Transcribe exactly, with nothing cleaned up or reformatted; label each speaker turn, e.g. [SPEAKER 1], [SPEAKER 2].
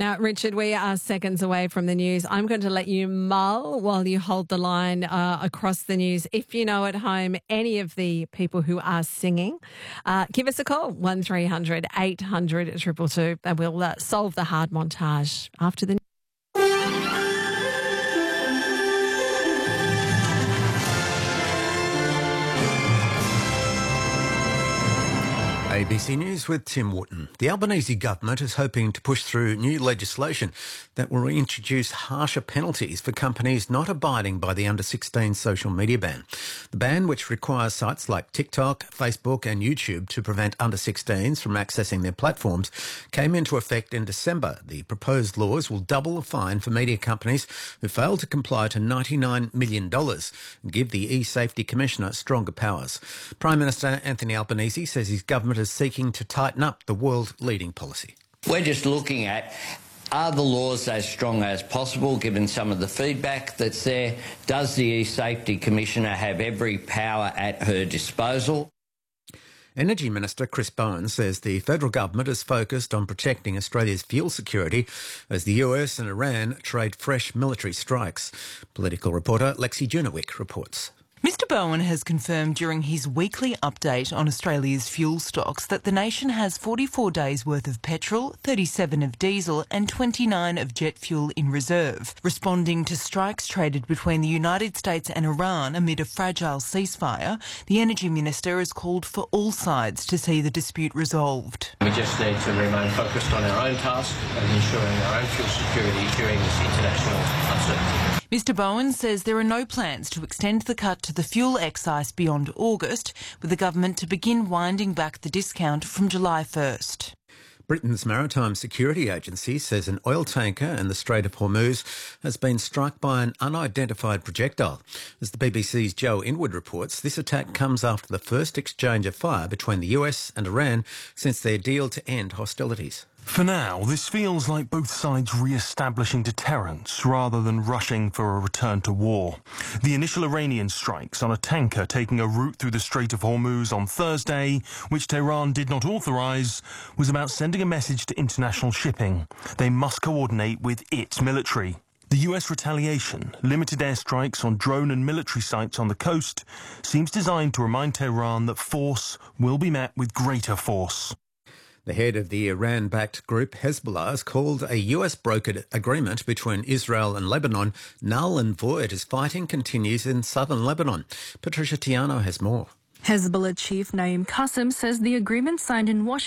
[SPEAKER 1] Now, Richard, we are seconds away from the news. I'm going to let you mull while you hold the line uh, across the news. If you know at home any of the people who are singing, uh, give us a call, one three hundred eight hundred two two two, and we'll uh, solve the hard montage after the news.
[SPEAKER 2] A B C News with Tim Wootton. The Albanese government is hoping to push through new legislation that will introduce harsher penalties for companies not abiding by the under sixteen social media ban. The ban, which requires sites like TikTok, Facebook and YouTube to prevent under sixteens from accessing their platforms, came into effect in December. The proposed laws will double the fine for media companies who fail to comply to ninety-nine million dollars and give the e-Safety Commissioner stronger powers. Prime Minister Anthony Albanese says his government is seeking to tighten up the world-leading policy.
[SPEAKER 3] We're just looking at, are the laws as strong as possible, given some of the feedback that's there? Does the e-Safety Commissioner have every power at her disposal?
[SPEAKER 2] Energy Minister Chris Bowen says the federal government is focused on protecting Australia's fuel security as the U S and Iran trade fresh military strikes. Political reporter Lexi Junowick reports.
[SPEAKER 4] Mister Bowen has confirmed during his weekly update on Australia's fuel stocks that the nation has forty-four days worth of petrol, thirty-seven of diesel and twenty-nine of jet fuel in reserve. Responding to strikes traded between the United States and Iran amid a fragile ceasefire, the Energy Minister has called for all sides to see the dispute resolved.
[SPEAKER 5] We just need to remain focused on our own task and ensuring our own fuel security during this international uncertainty.
[SPEAKER 4] Mister Bowen says there are no plans to extend the cut to the fuel excise beyond August, with the government to begin winding back the discount from July first.
[SPEAKER 2] Britain's Maritime Security Agency says an oil tanker in the Strait of Hormuz has been struck by an unidentified projectile. As the B B C's Joe Inwood reports, this attack comes after the first exchange of fire between the U S and Iran since their deal to end hostilities.
[SPEAKER 6] For now, this feels like both sides re-establishing deterrence rather than rushing for a return to war. The initial Iranian strikes on a tanker taking a route through the Strait of Hormuz on Thursday, which Tehran did not authorise, was about sending a message to international shipping. They must coordinate with its military. The U S retaliation, limited airstrikes on drone and military sites on the coast, seems designed to remind Tehran that force will be met with greater force.
[SPEAKER 2] The head of the Iran-backed group Hezbollah has called a U S-brokered agreement between Israel and Lebanon null and void as fighting continues in southern Lebanon. Patricia Tiano has more.
[SPEAKER 7] Hezbollah chief Naim Qassem says the agreement signed in Washington